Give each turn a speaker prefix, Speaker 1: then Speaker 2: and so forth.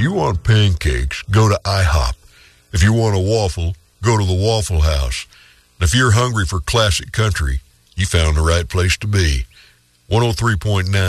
Speaker 1: you want pancakes, go to IHOP. If you want a waffle, go to the Waffle House. And if you're hungry for classic country, you found the right place to be. 103.9